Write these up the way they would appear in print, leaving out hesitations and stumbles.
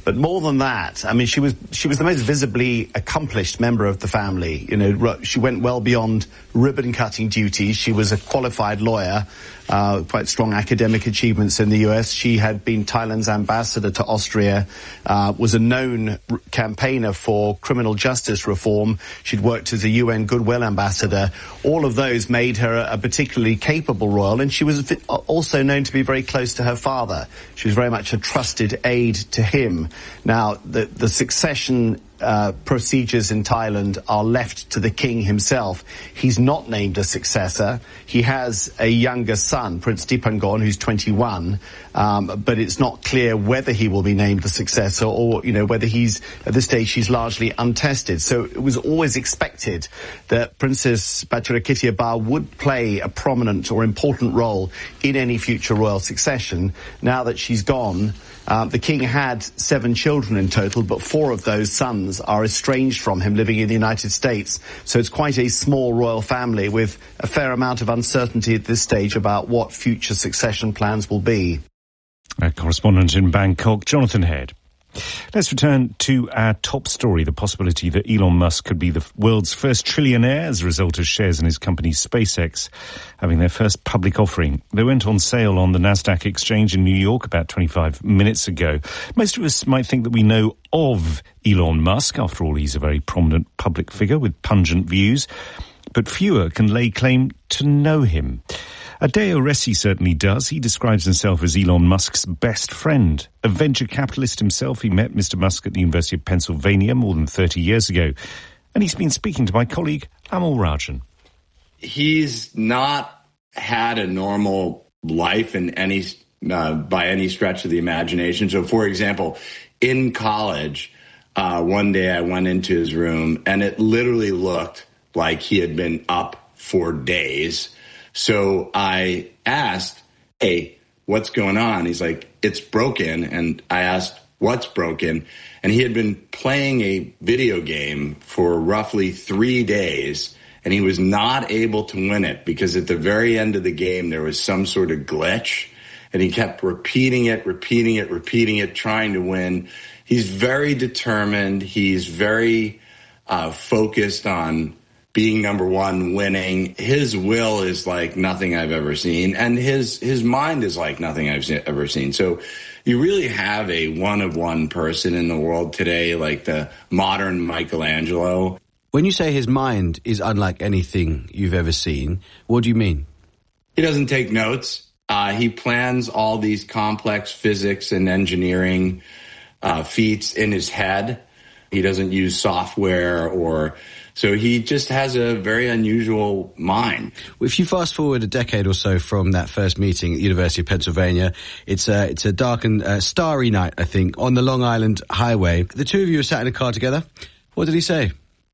But more than that, I mean, she was the most visibly accomplished member of the family. You know, she went well beyond ribbon-cutting duties. She was a qualified lawyer, quite strong academic achievements in the US. She had been Thailand's ambassador to Austria, was a known campaigner for criminal justice reform. She'd worked as a UN Goodwill ambassador. All of those made her a particularly capable royal, and she was also known to be very close to her father. She was very much a trusted aide to him. Now, the succession procedures in Thailand are left to the king himself. He's not named a successor. He has a younger son, Prince Dipangon, who's 21, but it's not clear whether he will be named the successor or, you know, whether he's, at this stage, he's largely untested. So it was always expected that Princess Bachirakitia would play a prominent or important role in any future royal succession. Now that she's gone, the king had 7 children in total, but 4 of those sons are estranged from him, living in the United States. So it's quite a small royal family with a fair amount of uncertainty at this stage about what future succession plans will be. Our correspondent in Bangkok, Jonathan Head. Let's return to our top story, the possibility that Elon Musk could be the world's first trillionaire as a result of shares in his company SpaceX having their first public offering. They went on sale on the Nasdaq exchange in New York about 25 minutes ago. Most of us might think that we know of Elon Musk. After all, he's a very prominent public figure with pungent views, but fewer can lay claim to know him. Adeo Ressi certainly does. He describes himself as Elon Musk's best friend. A venture capitalist himself, he met Mr. Musk at the University of Pennsylvania more than 30 years ago. And he's been speaking to my colleague, Amal Rajan. He's not had a normal life in any by any stretch of the imagination. So, for example, in college, one day I went into his room and it literally looked like he had been up for days. So I asked, hey, what's going on? He's like, it's broken. And I asked, what's broken? And he had been playing a video game for roughly 3 days, and he was not able to win it because at the very end of the game, there was some sort of glitch, and he kept repeating it, trying to win. He's very determined. He's very focused on being number one, winning. His will is like nothing I've ever seen, and his mind is like nothing I've ever seen. So you really have a one-of-one person in the world today, like the modern Michelangelo. When you say his mind is unlike anything you've ever seen, what do you mean? He doesn't take notes. He plans all these complex physics and engineering feats in his head. He doesn't use software so he just has a very unusual mind. If you fast forward a decade or so from that first meeting at the University of Pennsylvania, it's a dark and starry night, I think, on the Long Island Highway. The two of you are sat in a car together. What did he say?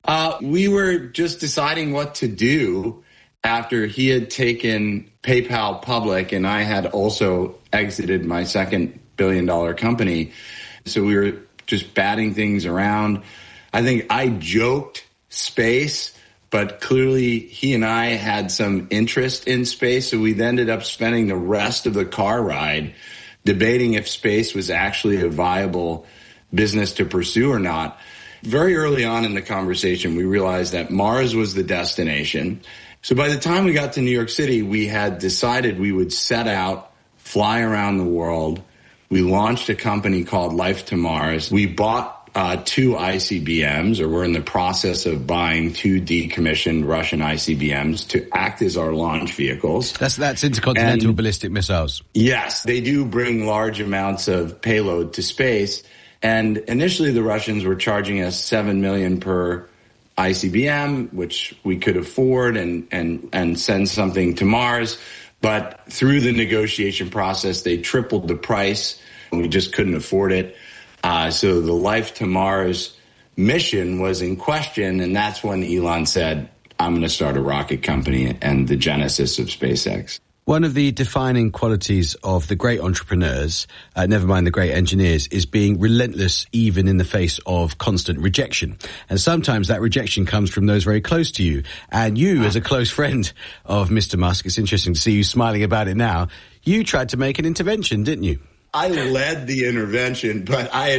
We were just deciding what to do after he had taken PayPal public and I had also exited my second billion-dollar company. So we were just batting things around. I think I joked space, but clearly he and I had some interest in space. So we ended up spending the rest of the car ride debating if space was actually a viable business to pursue or not. Very early on in the conversation, we realized that Mars was the destination. So by the time we got to New York City, we had decided we would set out, fly around the world. We launched a company called Life to Mars. We bought 2 ICBMs, or we're in the process of buying 2 decommissioned Russian ICBMs to act as our launch vehicles. That's intercontinental ballistic missiles. Yes, they do bring large amounts of payload to space. And initially the Russians were charging us $7 million per ICBM, which we could afford and send something to Mars. But through the negotiation process, they tripled the price and we just couldn't afford it. So the Life to Mars mission was in question, and that's when Elon said, I'm going to start a rocket company, and the genesis of SpaceX. One of the defining qualities of the great entrepreneurs, never mind the great engineers, is being relentless even in the face of constant rejection. And sometimes that rejection comes from those very close to you. And you, as a close friend of Mr. Musk, it's interesting to see you smiling about it now, you tried to make an intervention, didn't you? I led the intervention, but I assure you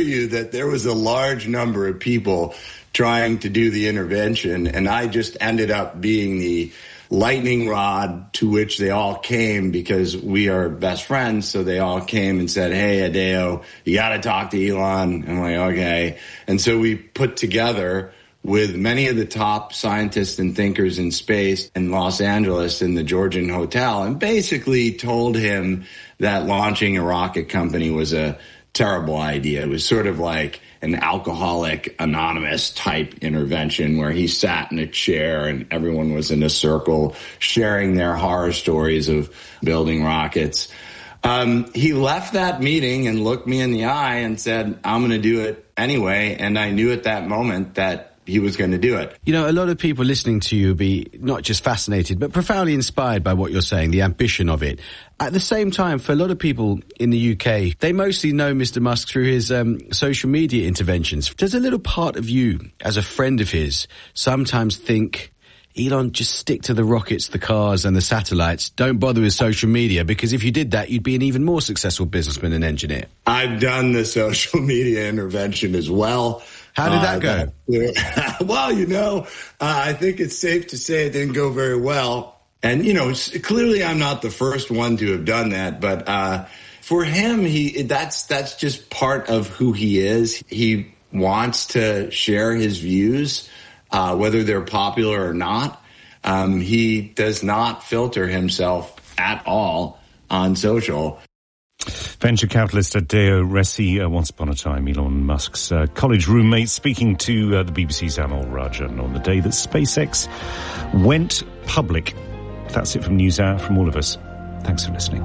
you that there was a large number of people trying to do the intervention, and I just ended up being the lightning rod to which they all came because we are best friends. So they all came and said, hey, Adeo, you got to talk to Elon. I'm like, okay. And so we put together with many of the top scientists and thinkers in space in Los Angeles in the Georgian Hotel and basically told him that launching a rocket company was a terrible idea. It was sort of like an Alcoholic Anonymous type intervention where he sat in a chair and everyone was in a circle sharing their horror stories of building rockets. He left that meeting and looked me in the eye and said, I'm going to do it anyway. And I knew at that moment that he was going to do it. You know, a lot of people listening to you be not just fascinated, but profoundly inspired by what you're saying, the ambition of it. At the same time, for a lot of people in the UK, they mostly know Mr. Musk through his social media interventions. Does a little part of you, as a friend of his, sometimes think, Elon, just stick to the rockets, the cars and the satellites. Don't bother with social media, because if you did that, you'd be an even more successful businessman and engineer. I've done the social media intervention as well. How did that go? Well, you know, I think it's safe to say it didn't go very well. And, you know, clearly I'm not the first one to have done that. But for him, that's just part of who he is. He wants to share his views, whether they're popular or not. He does not filter himself at all on social. Venture capitalist Adeo Ressi, once upon a time Elon Musk's college roommate, speaking to the BBC's Amal Rajan on the day that SpaceX went public. That's it from NewsHour, from all of us. Thanks for listening.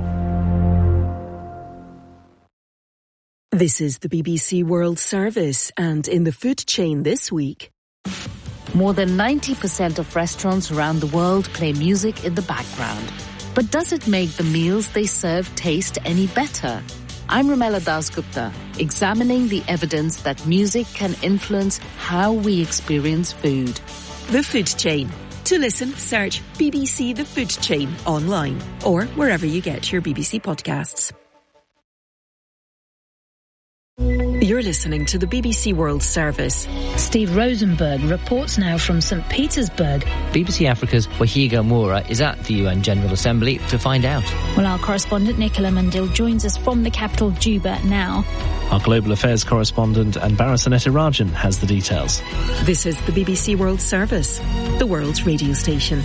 This is the BBC World Service, and in the food chain this week. More than 90% of restaurants around the world play music in the background. But does it make the meals they serve taste any better? I'm Ramela Dasgupta, examining the evidence that music can influence how we experience food. The Food Chain. To listen, search BBC The Food Chain online or wherever you get your BBC podcasts. You're listening to the BBC World Service. Steve Rosenberg reports now from St. Petersburg. BBC Africa's Wahiga Moura is at the UN General Assembly to find out. Well, our correspondent Nicola Mandil joins us from the capital, Juba, now. Our global affairs correspondent and Barasaneta Rajan has the details. This is the BBC World Service, the world's radio station.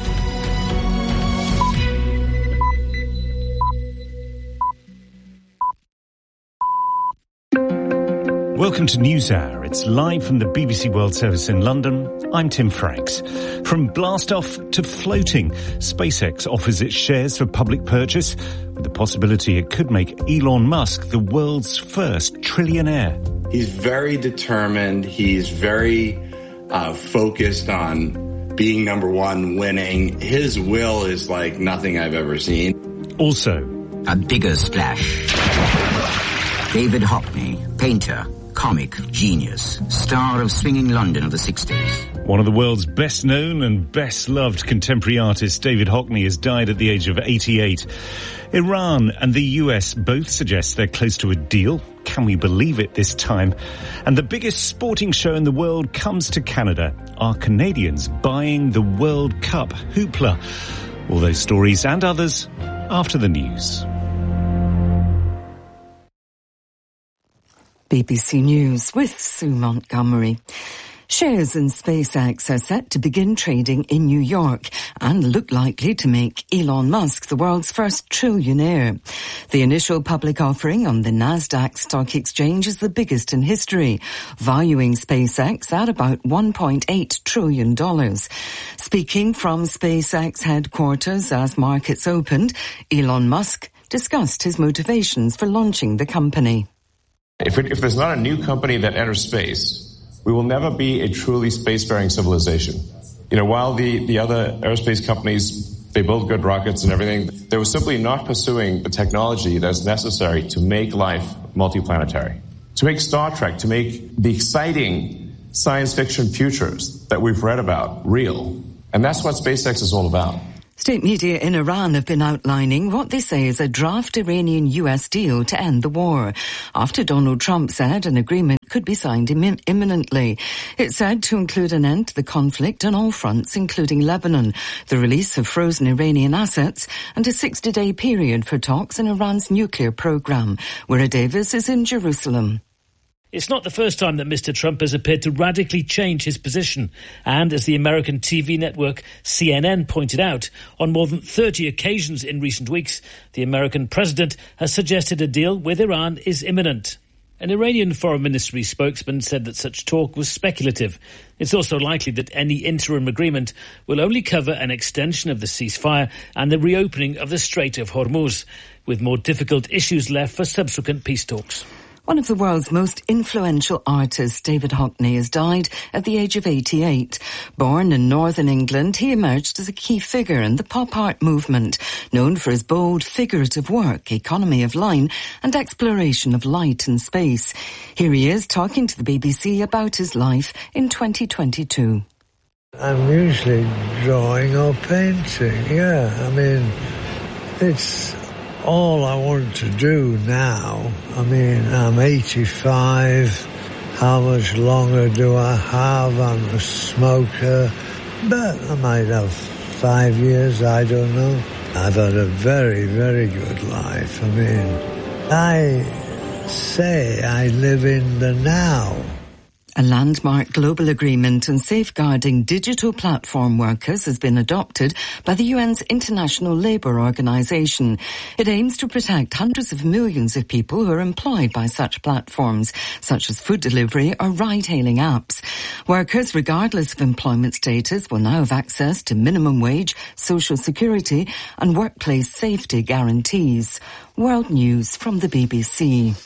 Welcome to NewsHour. It's live from the BBC World Service in London. I'm Tim Franks. From blast-off to floating, SpaceX offers its shares for public purchase, with the possibility it could make Elon Musk the world's first trillionaire. He's very determined. He's very focused on being number one, winning. His will is like nothing I've ever seen. Also, a bigger splash. David Hockney, painter, comic genius, star of swinging London of the 60s. One of the world's best-known and best-loved contemporary artists, David Hockney, has died at the age of 88. Iran and the US both suggest they're close to a deal. Can we believe it this time? And the biggest sporting show in the world comes to Canada. Are Canadians buying the World Cup hoopla? All those stories and others after the news. BBC News with Sue Montgomery. Shares in SpaceX are set to begin trading in New York and look likely to make Elon Musk the world's first trillionaire. The initial public offering on the Nasdaq Stock Exchange is the biggest in history, valuing SpaceX at about $1.8 trillion. Speaking from SpaceX headquarters as markets opened, Elon Musk discussed his motivations for launching the company. If there's not a new company that enters space, we will never be a truly spacefaring civilization. You know, while the other aerospace companies, they build good rockets and everything, they were simply not pursuing the technology that's necessary to make life multiplanetary, to make Star Trek, to make the exciting science fiction futures that we've read about real. And that's what SpaceX is all about. State media in Iran have been outlining what they say is a draft Iranian-US deal to end the war, after Donald Trump said an agreement could be signed imminently. It's said to include an end to the conflict on all fronts, including Lebanon, the release of frozen Iranian assets, and a 60-day period for talks in Iran's nuclear program. Wira Davis is in Jerusalem. It's not the first time that Mr. Trump has appeared to radically change his position. And as the American TV network CNN pointed out, on more than 30 occasions in recent weeks, the American president has suggested a deal with Iran is imminent. An Iranian foreign ministry spokesman said that such talk was speculative. It's also likely that any interim agreement will only cover an extension of the ceasefire and the reopening of the Strait of Hormuz, with more difficult issues left for subsequent peace talks. One of the world's most influential artists, David Hockney, has died at the age of 88. Born in northern England, he emerged as a key figure in the pop art movement, known for his bold figurative work, economy of line, and exploration of light and space. Here he is talking to the BBC about his life in 2022. I'm usually drawing or painting, it's all I want to do now. I'm 85. How much longer do I have? I'm a smoker. But I might have 5 years, I don't know. I've had a very, very good life. I say I live in the now. A landmark global agreement on safeguarding digital platform workers has been adopted by the UN's International Labour Organization. It aims to protect hundreds of millions of people who are employed by such platforms, such as food delivery or ride-hailing apps. Workers, regardless of employment status, will now have access to minimum wage, social security and workplace safety guarantees. World News from the BBC.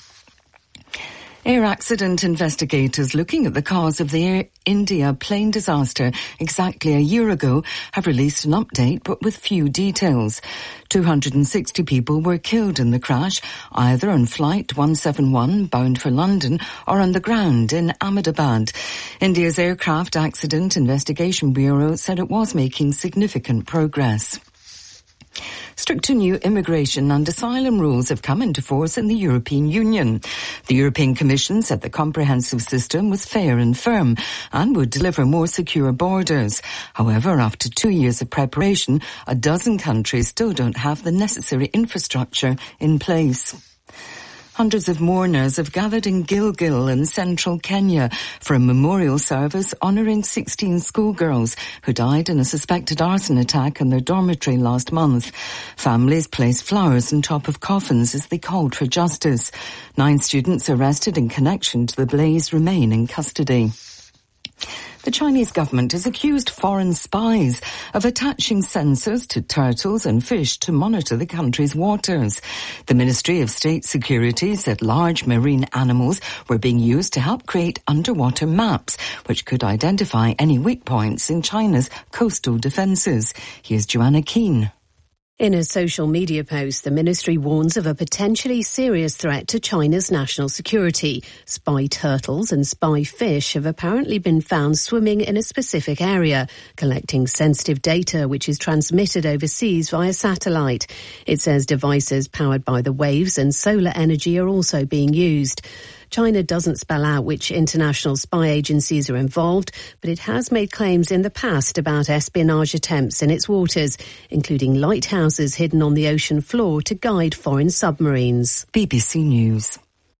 Air accident investigators looking at the cause of the Air India plane disaster exactly a year ago have released an update, but with few details. 260 people were killed in the crash, either on Flight 171 bound for London or on the ground in Ahmedabad. India's Aircraft Accident Investigation Bureau said it was making significant progress. Stricter new immigration and asylum rules have come into force in the European Union. The European Commission said the comprehensive system was fair and firm and would deliver more secure borders. However, after 2 years of preparation, a dozen countries still don't have the necessary infrastructure in place. Hundreds of mourners have gathered in Gilgil in central Kenya for a memorial service honouring 16 schoolgirls who died in a suspected arson attack in their dormitory last month. Families placed flowers on top of coffins as they called for justice. 9 students arrested in connection to the blaze remain in custody. The Chinese government has accused foreign spies of attaching sensors to turtles and fish to monitor the country's waters. The Ministry of State Security said large marine animals were being used to help create underwater maps, which could identify any weak points in China's coastal defences. Here's Joanna Keane. In a social media post, the ministry warns of a potentially serious threat to China's national security. Spy turtles and spy fish have apparently been found swimming in a specific area, collecting sensitive data which is transmitted overseas via satellite. It says devices powered by the waves and solar energy are also being used. China doesn't spell out which international spy agencies are involved, but it has made claims in the past about espionage attempts in its waters, including lighthouses hidden on the ocean floor to guide foreign submarines. BBC News.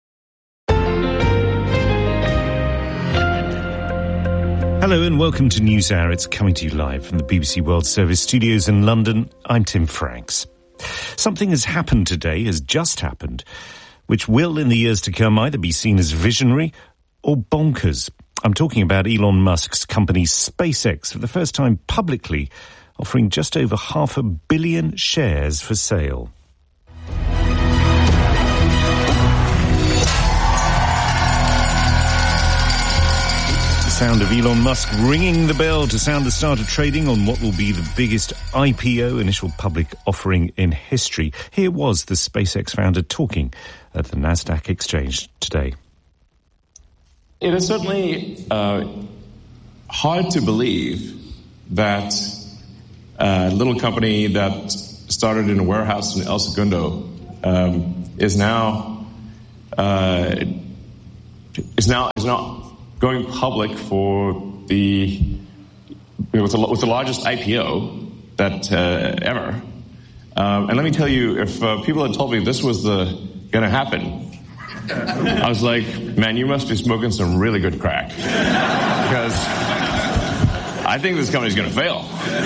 Hello and welcome to NewsHour. It's coming to you live from the BBC World Service studios in London. I'm Tim Franks. Something has happened today, has just happened, which will, in the years to come, either be seen as visionary or bonkers. I'm talking about Elon Musk's company SpaceX, for the first time publicly, offering just over 500 million shares for sale. The sound of Elon Musk ringing the bell to sound the start of trading on what will be the biggest IPO, initial public offering in history. Here was the SpaceX founder talking at the Nasdaq exchange today. It is certainly hard to believe that a little company that started in a warehouse in El Segundo is now is now going public for with the largest IPO that ever. And let me tell you, if people had told me this was going to happen, I was like, man, you must be smoking some really good crack, because I think this company's going to fail.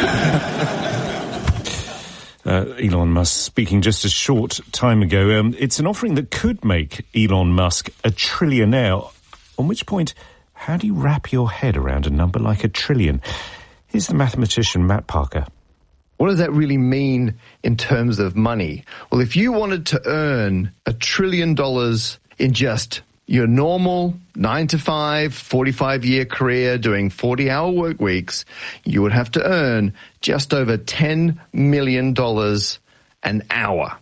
Elon Musk speaking just a short time ago. It's an offering that could make Elon Musk a trillionaire. On which point, how do you wrap your head around a number like $1 trillion? Here's the mathematician Matt Parker. What does that really mean in terms of money? Well, if you wanted to earn $1 trillion in just your normal 9-to-5, 45-year career doing 40-hour work weeks, you would have to earn just over $10 million an hour.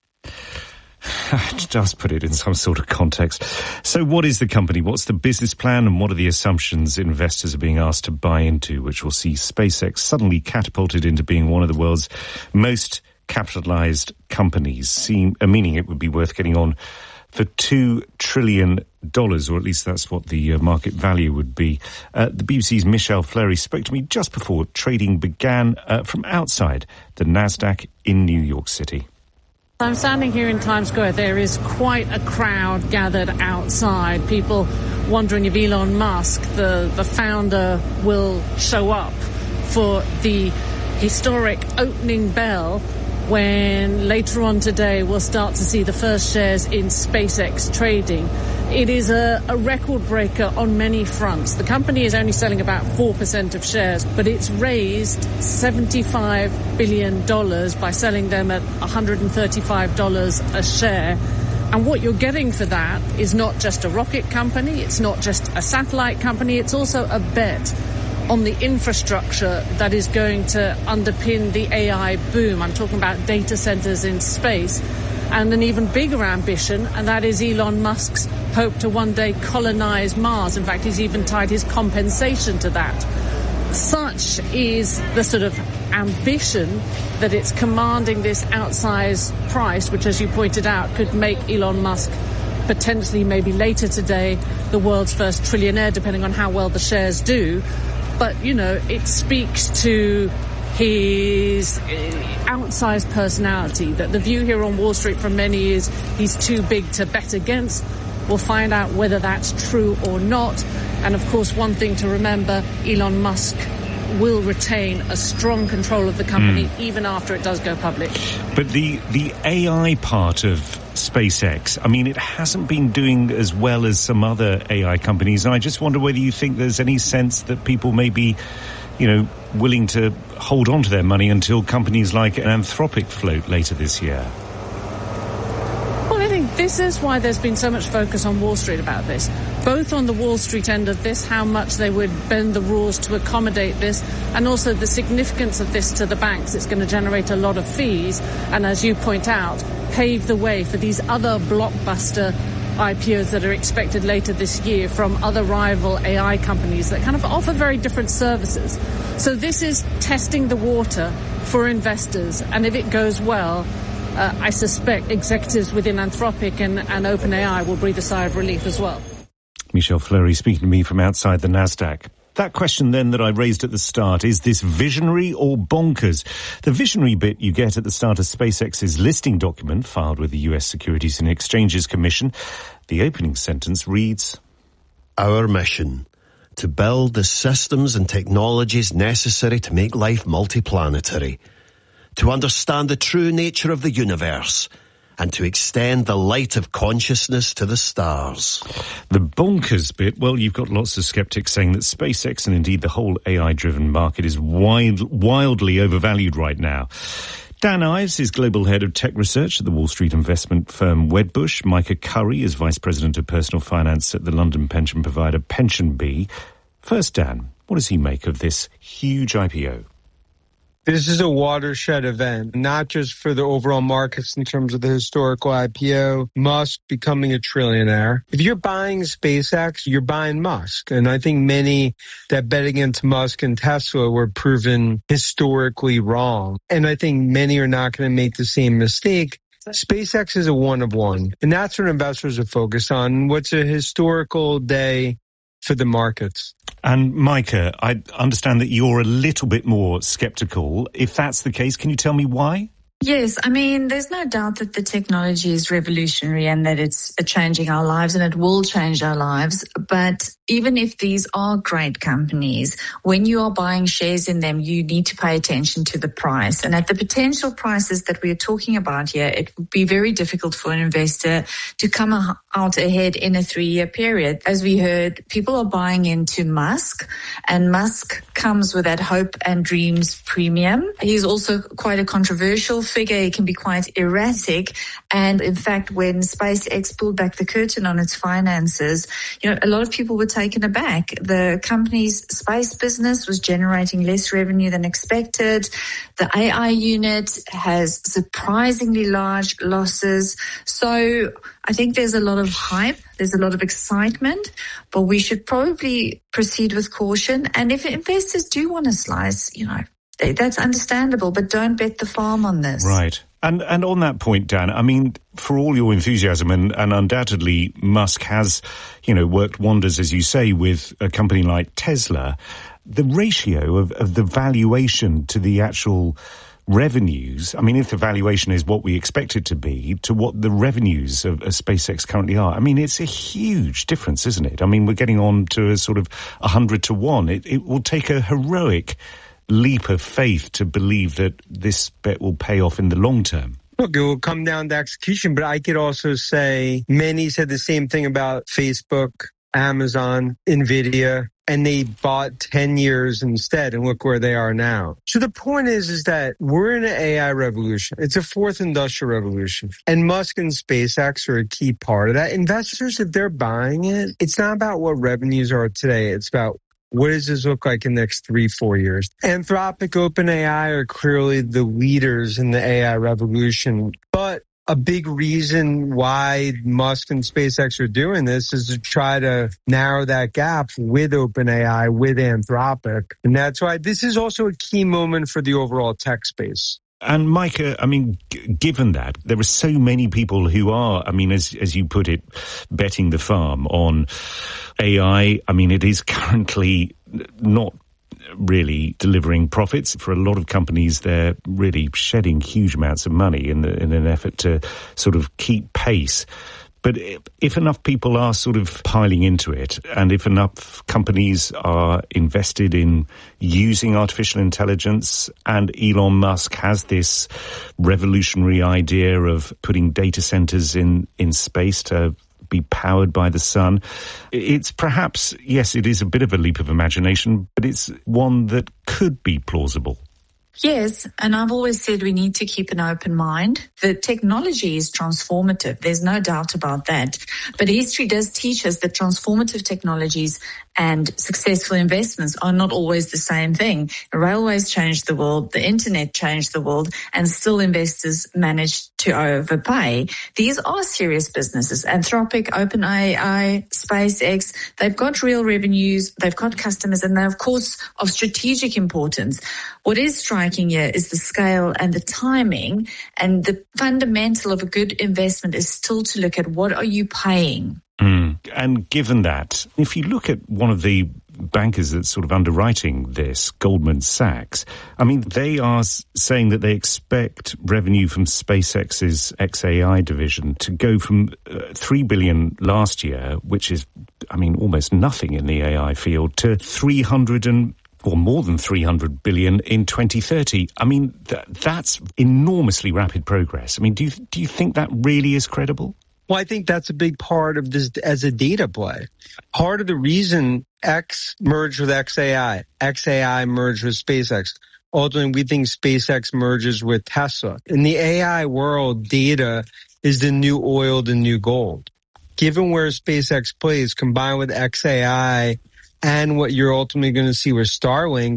It does put it in some sort of context. So what is the company? What's the business plan? And what are the assumptions investors are being asked to buy into, which will see SpaceX suddenly catapulted into being one of the world's most capitalized companies, meaning it would be worth getting on for $2 trillion, or at least that's what the market value would be. The BBC's Michelle Fleury spoke to me just before trading began from outside the NASDAQ in New York City. I'm standing here in Times Square. There is quite a crowd gathered outside, people wondering if Elon Musk, the founder, will show up for the historic opening bell when later on today we'll start to see the first shares in SpaceX trading. It is a record breaker on many fronts. The company is only selling about 4% of shares, but it's raised $75 billion by selling them at $135 a share. And what you're getting for that is not just a rocket company, it's not just a satellite company, it's also a bet on the infrastructure that is going to underpin the AI boom. I'm talking about data centers in space, and an even bigger ambition, and that is Elon Musk's hope to one day colonize Mars. In fact, he's even tied his compensation to that. Such is the sort of ambition that it's commanding this outsized price, which, as you pointed out, could make Elon Musk potentially, maybe later today, the world's first trillionaire, depending on how well the shares do. But, you know, it speaks to his outsized personality, that the view here on Wall Street from many is he's too big to bet against. We'll find out whether that's true or not. And, of course, one thing to remember, Elon Musk will retain a strong control of the company even after it does go public. But the AI part of SpaceX, I mean, it hasn't been doing as well as some other AI companies. And I just wonder whether you think there's any sense that people may be, you know, willing to hold on to their money until companies like Anthropic float later this year. Well, I think this is why there's been so much focus on Wall Street about this. Both on the Wall Street end of this, how much they would bend the rules to accommodate this, and also the significance of this to the banks. It's going to generate a lot of fees, and as you point out, pave the way for these other blockbuster IPOs that are expected later this year from other rival AI companies that kind of offer very different services. So this is testing the water for investors, and if it goes well, I suspect executives within Anthropic and OpenAI will breathe a sigh of relief as well. Michelle Fleury speaking to me from outside the NASDAQ. That question then that I raised at the start, is this visionary or bonkers? The visionary bit you get at the start of SpaceX's listing document filed with the US Securities and Exchanges Commission. The opening sentence reads, "Our mission, to build the systems and technologies necessary to make life multiplanetary, to understand the true nature of the universe, and to extend the light of consciousness to the stars." The bonkers bit, well, you've got lots of skeptics saying that SpaceX and indeed the whole AI-driven market is wildly overvalued right now. Dan Ives is global head of tech research at the Wall Street investment firm Wedbush. Micah Curry is vice president of personal finance at the London pension provider PensionBee. First, Dan, what does he make of this huge IPO? This is a watershed event, not just for the overall markets in terms of the historical IPO, Musk becoming a trillionaire. If you're buying SpaceX, you're buying Musk. And I think many that bet against Musk and Tesla were proven historically wrong. And I think many are not going to make the same mistake SpaceX is a one of one, and that's what investors are focused on. What's a historical day for the markets? And Micah, I understand that you're a little bit more skeptical. If that's the case, can you tell me why? Yes, I mean, there's no doubt that the technology is revolutionary and that it's changing our lives and it will change our lives. But even if these are great companies, when you are buying shares in them, you need to pay attention to the price. And at the potential prices that we're talking about here, it would be very difficult for an investor to come out ahead in a 3-year period. As we heard, people are buying into Musk, and Musk comes with that hope and dreams premium. He's also quite a controversial figure. He can be quite erratic. And in fact, when SpaceX pulled back the curtain on its finances, a lot of people were taken aback. The company's space business was generating less revenue than expected. The AI unit has surprisingly large losses. So I think there's a lot of hype. There's a lot of excitement, but we should probably proceed with caution. And if investors do want to slice, that's understandable, but don't bet the farm on this. Right. And on that point, Dan, I mean, for all your enthusiasm, and undoubtedly Musk has, worked wonders, as you say, with a company like Tesla, the ratio of the valuation to the actual revenues, I mean, if the valuation is what we expect it to be, to what the revenues of SpaceX currently are, I mean, it's a huge difference, isn't it? I mean, we're getting on to a sort of 100 to 1. It will take a heroic leap of faith to believe that this bet will pay off in the long term. Look, it will come down to execution, but I could also say many said the same thing about Facebook, Amazon, NVIDIA, and they bought 10 years instead, and look where they are now. So the point is that we're in an AI revolution. It's a fourth industrial revolution, and Musk and SpaceX are a key part of that. Investors, if they're buying it, it's not about what revenues are today. It's about what does this look like in the next 3-4 years? Anthropic, OpenAI are clearly the leaders in the AI revolution. But a big reason why Musk and SpaceX are doing this is to try to narrow that gap with OpenAI, with Anthropic. And that's why this is also a key moment for the overall tech space. And Micah, I mean, given that, there are so many people who are, I mean, as you put it, betting the farm on AI. I mean, it is currently not really delivering profits. For a lot of companies, they're really shedding huge amounts of money in an effort to sort of keep pace. But if enough people are sort of piling into it, and if enough companies are invested in using artificial intelligence, and Elon Musk has this revolutionary idea of putting data centers in space to be powered by the sun, it's perhaps, yes, it is a bit of a leap of imagination, but it's one that could be plausible. Yes, and I've always said we need to keep an open mind. The technology is transformative. There's no doubt about that. But history does teach us that transformative technologies and successful investments are not always the same thing. Railways changed the world, the internet changed the world, and still investors managed to overpay. These are serious businesses. Anthropic, OpenAI, SpaceX, they've got real revenues, they've got customers, and they're, of course, of strategic importance. What is striking here is the scale and the timing, and the fundamental of a good investment is still to look at what are you paying. And given that, if you look at one of the bankers that's sort of underwriting this, Goldman Sachs, I mean, they are saying that they expect revenue from SpaceX's XAI division to go from $3 billion last year, which is, I mean, almost nothing in the AI field, to or more than 300 billion in 2030. I mean, that's enormously rapid progress. I mean, do you think that really is credible? Well, I think that's a big part of this as a data play. Part of the reason X merged with XAI, XAI merged with SpaceX, ultimately we think SpaceX merges with Tesla. In the AI world, data is the new oil, the new gold. Given where SpaceX plays, combined with XAI and what you're ultimately going to see with Starlink,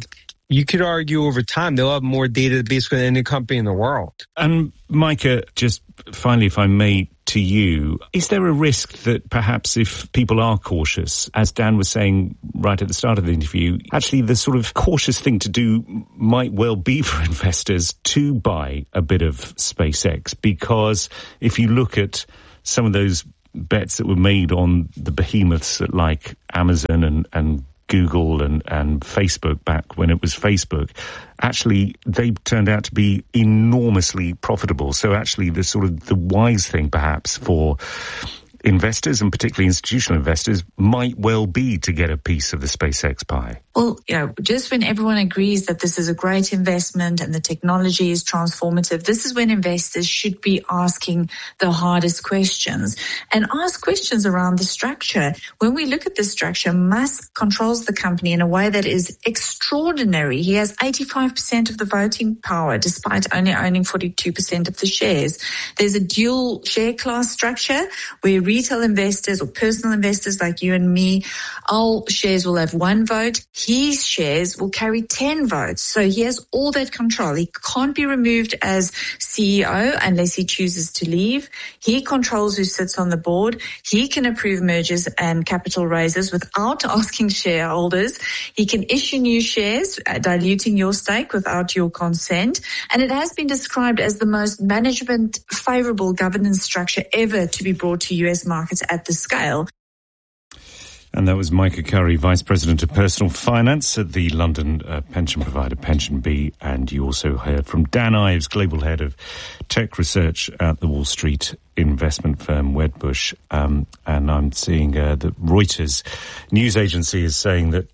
You could argue over time they'll have more data basically than any company in the world. And Micah, just finally, if I may, to you, is there a risk that perhaps if people are cautious, as Dan was saying right at the start of the interview, actually the sort of cautious thing to do might well be for investors to buy a bit of SpaceX? Because if you look at some of those bets that were made on the behemoths like Amazon and Google and Facebook back when it was Facebook, actually they turned out to be enormously profitable. So actually the wise thing perhaps for investors, and particularly institutional investors, might well be to get a piece of the SpaceX pie. Well, just when everyone agrees that this is a great investment and the technology is transformative, this is when investors should be asking the hardest questions and ask questions around the structure. When we look at the structure, Musk controls the company in a way that is extraordinary. He has 85% of the voting power, despite only owning 42% of the shares. There's a dual share class structure where retail investors or personal investors like you and me, our shares will have one vote. His shares will carry 10 votes. So he has all that control. He can't be removed as CEO unless he chooses to leave. He controls who sits on the board. He can approve mergers and capital raises without asking shareholders. He can issue new shares, diluting your stake without your consent. And it has been described as the most management favorable governance structure ever to be brought to US markets at this scale. And that was Micah Curry, Vice President of Personal Finance at the London pension provider PensionBee. And you also heard from Dan Ives, Global Head of Tech Research at the Wall Street investment firm Wedbush. And I'm seeing that Reuters news agency is saying that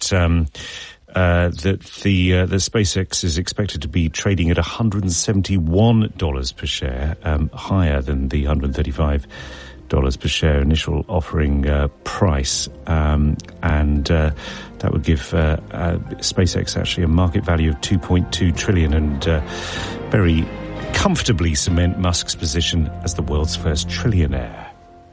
that SpaceX is expected to be trading at $171 per share, higher than the $135 per share initial offering price, and that would give SpaceX actually a market value of $2.2 trillion and very comfortably cement Musk's position as the world's first trillionaire.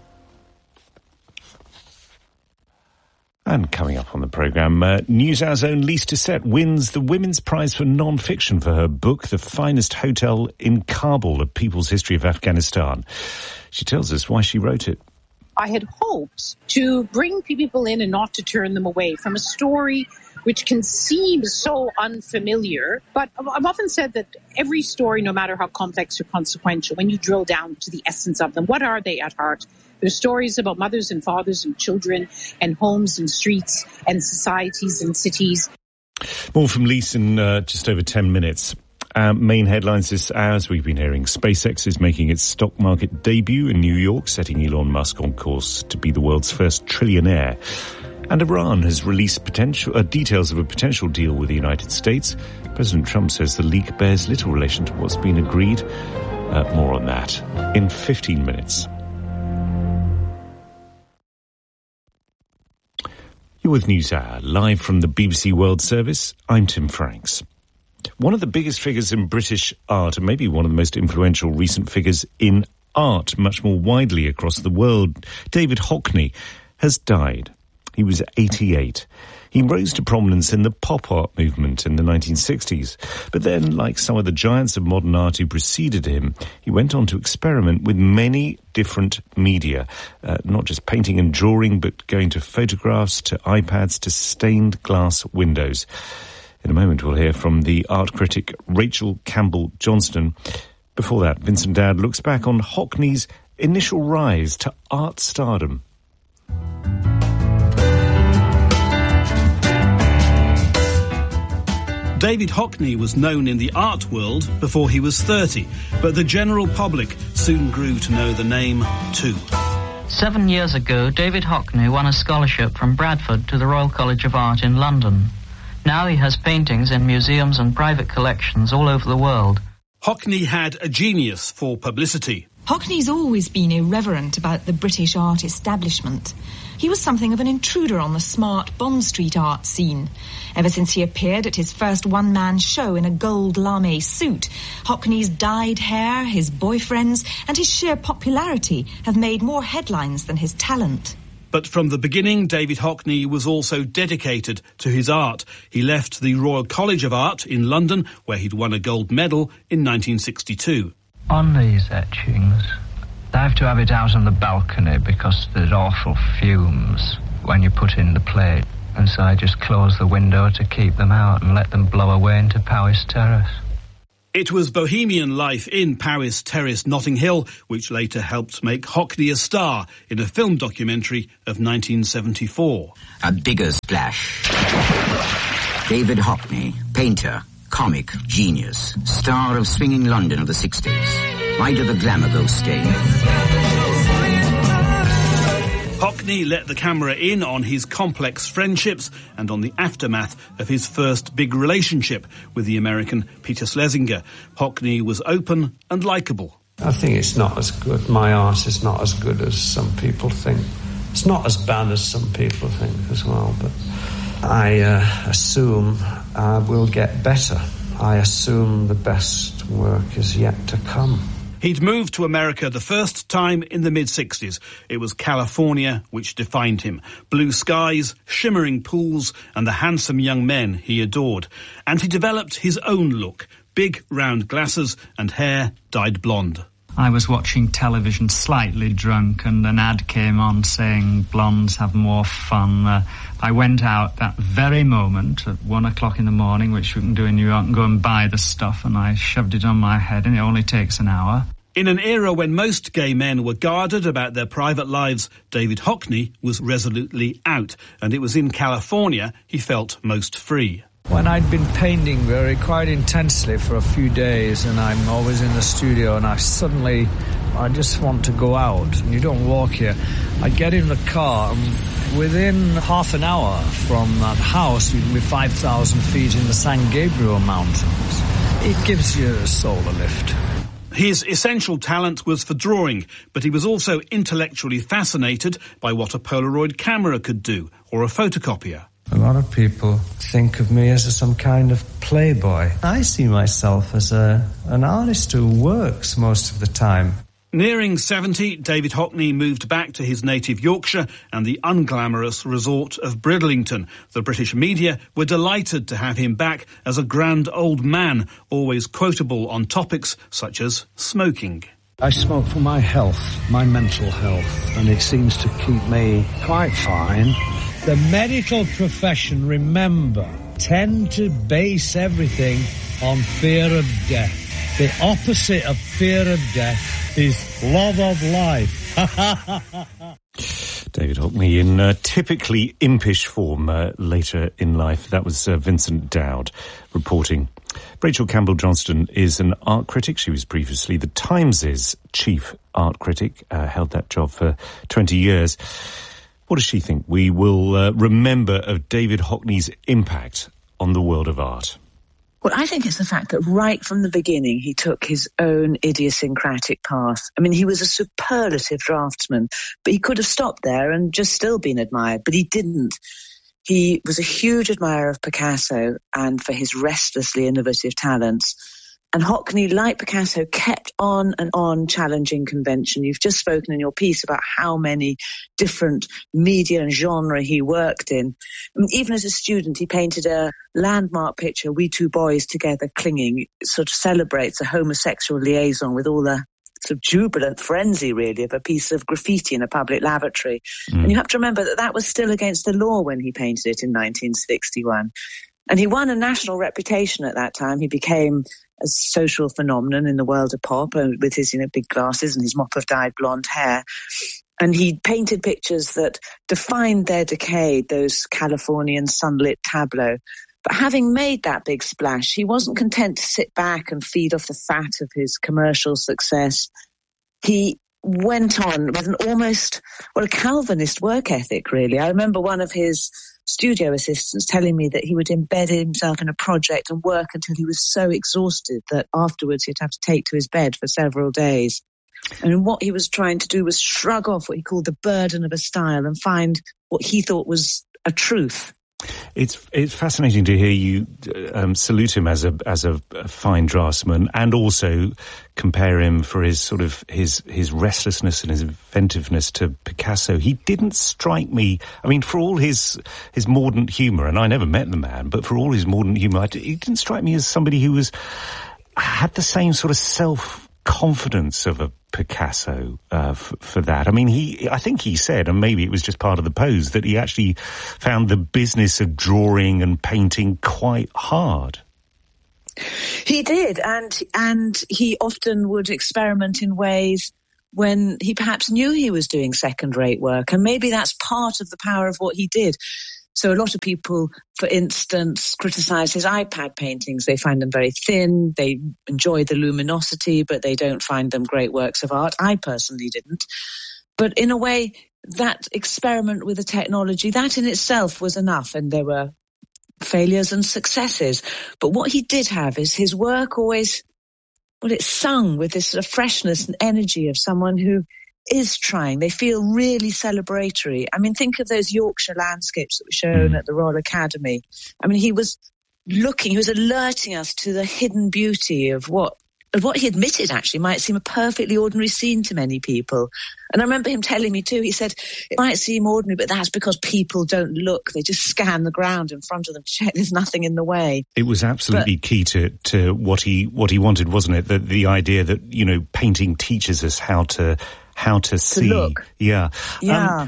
And coming up on the programme, NewsHour's own Lisa Doucette wins the Women's Prize for Non-Fiction for her book, The Finest Hotel in Kabul, A People's History of Afghanistan. She tells us why she wrote it. I had hoped to bring people in and not to turn them away from a story which can seem so unfamiliar. But I've often said that every story, no matter how complex or consequential, when you drill down to the essence of them, what are they at heart? They're stories about mothers and fathers and children and homes and streets and societies and cities. More from Lisa in just over 10 minutes. Main headlines this hour, as we've been hearing, SpaceX is making its stock market debut in New York, setting Elon Musk on course to be the world's first trillionaire. And Iran has released details of a potential deal with the United States. President Trump says the leak bears little relation to what's been agreed. More on that in 15 minutes. You're with NewsHour, live from the BBC World Service. I'm Tim Franks. One of the biggest figures in British art, and maybe one of the most influential recent figures in art, much more widely across the world, David Hockney, has died. He was 88. He rose to prominence in the pop art movement in the 1960s. But then, like some of the giants of modern art who preceded him, he went on to experiment with many different media, not just painting and drawing, but going to photographs, to iPads, to stained glass windows. In a moment, we'll hear from the art critic Rachel Campbell-Johnston. Before that, Vincent Dowd looks back on Hockney's initial rise to art stardom. David Hockney was known in the art world before he was 30, but the general public soon grew to know the name too. 7 years ago, David Hockney won a scholarship from Bradford to the Royal College of Art in London. Now he has paintings in museums and private collections all over the world. Hockney had a genius for publicity. Hockney's always been irreverent about the British art establishment. He was something of an intruder on the smart Bond Street art scene. Ever since he appeared at his first one-man show in a gold lame suit, Hockney's dyed hair, his boyfriends, and his sheer popularity have made more headlines than his talent. But from the beginning, David Hockney was also dedicated to his art. He left the Royal College of Art in London, where he'd won a gold medal in 1962. On these etchings, I have to have it out on the balcony because there's awful fumes when you put in the plate. And so I just close the window to keep them out and let them blow away into Powys Terrace. It was bohemian life in Powys Terrace, Notting Hill, which later helped make Hockney a star in a film documentary of 1974. A bigger splash. David Hockney, painter, comic, genius, star of swinging London of the 60s. Why did the glamour go stain? Hockney let the camera in on his complex friendships and on the aftermath of his first big relationship with the American Peter Schlesinger. Hockney was open and likeable. I think it's not as good. My art is not as good as some people think. It's not as bad as some people think as well, but I assume I will get better. I assume the best work is yet to come. He'd moved to America the first time in the mid-60s. It was California which defined him. Blue skies, shimmering pools, and the handsome young men he adored. And he developed his own look. Big round glasses and hair dyed blonde. I was watching television slightly drunk and an ad came on saying blondes have more fun. I went out that very moment at 1 o'clock in the morning, which we can do in New York, and go and buy the stuff, and I shoved it on my head, and it only takes an hour. In an era when most gay men were guarded about their private lives, David Hockney was resolutely out, and it was in California he felt most free. When I'd been painting quite intensely for a few days, and I'm always in the studio, and I just want to go out, and you don't walk here. I get in the car, and within half an hour from that house, you can be 5,000 feet in the San Gabriel Mountains. It gives your soul a lift. His essential talent was for drawing, but he was also intellectually fascinated by what a Polaroid camera could do, or a photocopier. A lot of people think of me as some kind of playboy. I see myself as an artist who works most of the time. Nearing 70, David Hockney moved back to his native Yorkshire and the unglamorous resort of Bridlington. The British media were delighted to have him back as a grand old man, always quotable on topics such as smoking. I smoke for my health, my mental health, and it seems to keep me quite fine. The medical profession, remember, tend to base everything on fear of death. The opposite of fear of death is love of life. David Hockney in typically impish form later in life. That was Vincent Dowd reporting. Rachel Campbell-Johnston is an art critic. She was previously the Times' chief art critic, held that job for 20 years. What does she think we will remember of David Hockney's impact on the world of art? Well, I think it's the fact that right from the beginning he took his own idiosyncratic path. I mean, he was a superlative draftsman, but he could have stopped there and just still been admired, but he didn't. He was a huge admirer of Picasso and for his restlessly innovative talents. And Hockney, like Picasso, kept on and on challenging convention. You've just spoken in your piece about how many different media and genre he worked in. I mean, even as a student, he painted a landmark picture, We Two Boys Together Clinging. It sort of celebrates a homosexual liaison with all the sort of jubilant frenzy, really, of a piece of graffiti in a public lavatory. And you have to remember that that was still against the law when he painted it in 1961. And he won a national reputation at that time. He became a social phenomenon in the world of pop with his, big glasses and his mop of dyed blonde hair. And he painted pictures that defined their decade, those Californian sunlit tableaux. But having made that big splash, he wasn't content to sit back and feed off the fat of his commercial success. He went on with an almost, a Calvinist work ethic, really. I remember one of his studio assistants telling me that he would embed himself in a project and work until he was so exhausted that afterwards he'd have to take to his bed for several days. And what he was trying to do was shrug off what he called the burden of a style and find what he thought was a truth. It's fascinating to hear you salute him as a fine draftsman, and also compare him for his sort of his restlessness and his inventiveness to Picasso. He didn't strike me. I mean, for all his mordant humour, and I never met the man, but for all his mordant humour, he didn't strike me as somebody who had the same sort of self-confidence of a Picasso for that. I mean, I think he said, and maybe it was just part of the pose, that he actually found the business of drawing and painting quite hard. He did, and he often would experiment in ways when he perhaps knew he was doing second-rate work, and maybe that's part of the power of what he did. So a lot of people, for instance, criticize his iPad paintings. They find them very thin. They enjoy the luminosity, but they don't find them great works of art. I personally didn't. But in a way, that experiment with the technology, that in itself was enough. And there were failures and successes. But what he did have is his work always, it sung with this sort of freshness and energy of someone who is trying. They feel really celebratory. I mean, think of those Yorkshire landscapes that were shown at the Royal Academy. I mean, he was alerting us to the hidden beauty of what he admitted actually might seem a perfectly ordinary scene to many people. And I remember him telling me too, he said, it might seem ordinary, but that's because people don't look. They just scan the ground in front of them to check there's nothing in the way. It was absolutely key to what he wanted, wasn't it? The idea that, painting teaches us how to see. Look. Yeah. Yeah.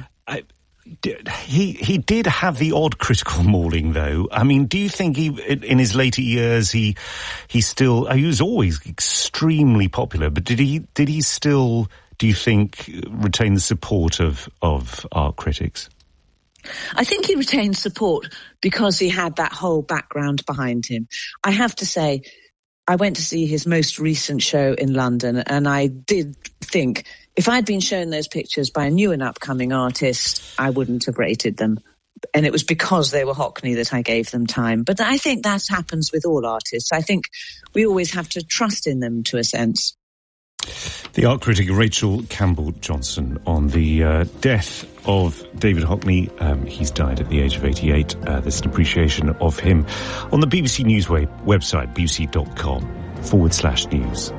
He did have the odd critical mauling, though. I mean, do you think in his later years he was always extremely popular, but did he still, do you think, retain the support of art critics? I think he retained support because he had that whole background behind him. I have to say, I went to see his most recent show in London, and I did think, if I'd been shown those pictures by a new and upcoming artist, I wouldn't have rated them. And it was because they were Hockney that I gave them time. But I think that happens with all artists. I think we always have to trust in them to a sense. The art critic Rachel Campbell-Johnson on the death of David Hockney. He's died at the age of 88. There's an appreciation of him on the BBC News website, bbc.com/news.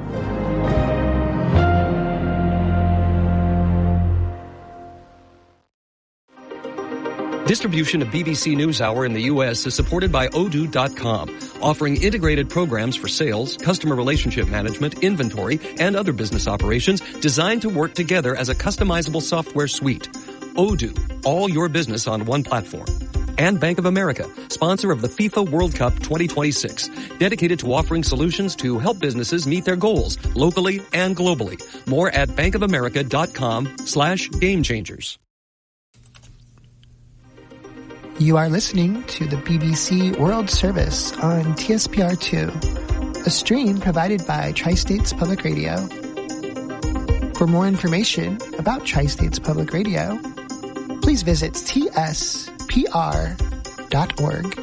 Distribution of BBC NewsHour in the U.S. is supported by Odoo.com, offering integrated programs for sales, customer relationship management, inventory, and other business operations designed to work together as a customizable software suite. Odoo, all your business on one platform. And Bank of America, sponsor of the FIFA World Cup 2026, dedicated to offering solutions to help businesses meet their goals locally and globally. More at bankofamerica.com/gamechangers. You are listening to the BBC World Service on TSPR2, a stream provided by Tri-States Public Radio. For more information about Tri-States Public Radio, please visit tspr.org.